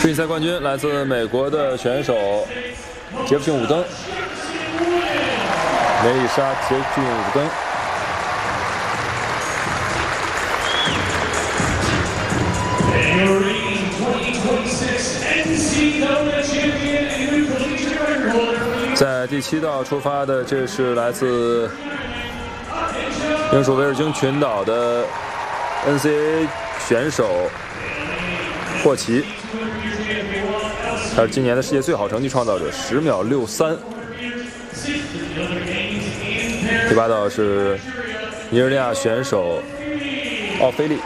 世锦赛冠军来自美国的选手杰弗逊·伍登，梅丽莎·杰弗逊·伍登。在第7道出发的，这是来自英属维尔京群岛的 NCAA 选手霍奇，他是今年的世界最好成绩创造者，10秒63。第8道是尼日利亚选手奥菲利。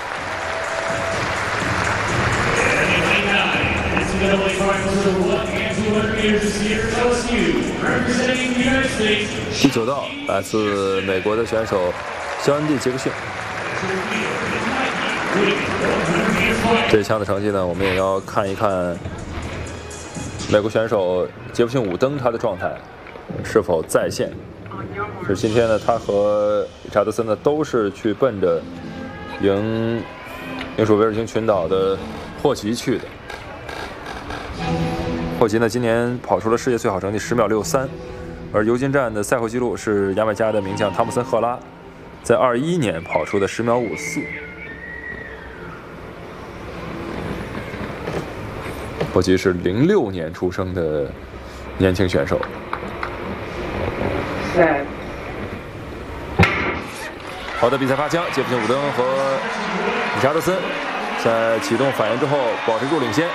第9道来自美国的选手肖恩蒂·杰克逊。这一枪的成绩呢，我们也要看一看美国选手杰弗逊·伍登他的状态是否在线。是今天呢，他和理查德森呢都是去奔着赢英属维尔京群岛的霍奇去的。霍奇呢，今年跑出了世界最好成绩10秒63，而尤金站的赛后纪录是牙买加的名将汤姆森·赫拉在21年跑出的10秒54。霍奇是06年出生的年轻选手。好的，比赛发枪，杰弗逊·伍登和理查德森在启动反应之后保持住领先。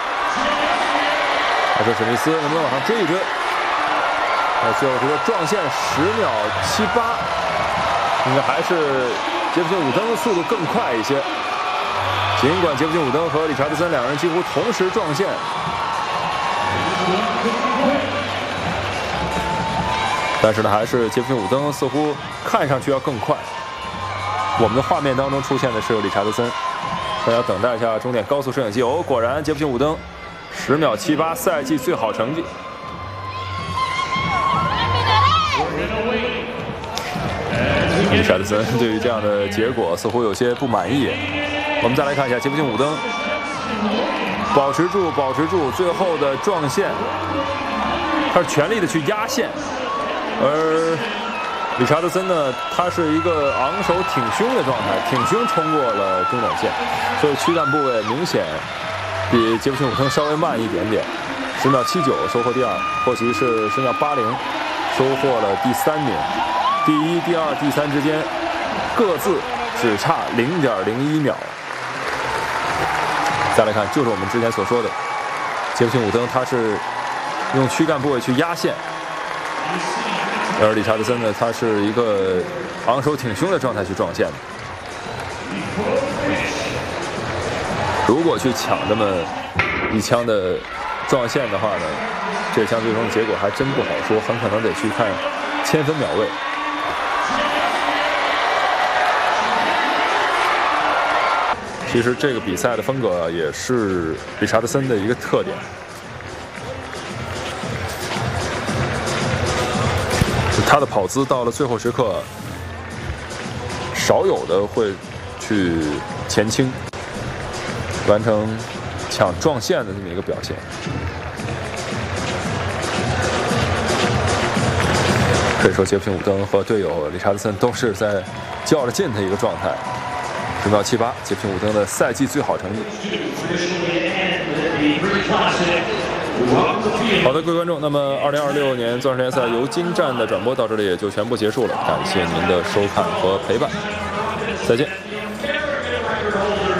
还说史密斯能不能往上追一追？最后这个撞线10秒78，应该还是杰弗逊·伍登速度更快一些。尽管杰弗逊·伍登和理查德森两人几乎同时撞线，但是呢，还是杰弗逊·伍登似乎看上去要更快。我们的画面当中出现的是理查德森，大家等待一下终点高速摄影机。果然杰弗逊·伍登10秒78，赛季最好成绩。理查德森对于这样的结果似乎有些不满意。我们再来看一下杰弗逊·伍登，保持住，最后的撞线，他是全力的去压线，而理查德森呢，他是一个昂首挺胸的状态，挺胸冲过了中短线，所以躯干部位明显比杰弗逊·伍登稍微慢一点点，10秒79收获第2，霍奇是10秒80收获了第3名。第1、第2、第3之间各自只差0.01秒。再来看，就是我们之前所说的，杰弗逊·伍登他是用躯干部位去压线，而理查德森呢，他是一个昂首挺胸的状态去撞线的。如果去抢这么一枪的撞线的话呢，这枪最终的结果还真不好说，很可能得去看千分秒位。其实这个比赛的风格也是理查德森的一个特点，他的跑姿到了最后时刻，少有的会去前倾，完成抢撞线的这么一个表现。可以说，杰弗逊·伍登和队友理查德森都是在较着劲的一个状态。10秒78，杰弗逊·伍登的赛季最好成绩。好的，各位观众，那么2026年钻石联赛尤金站的转播到这里也就全部结束了，感谢您的收看和陪伴，再见。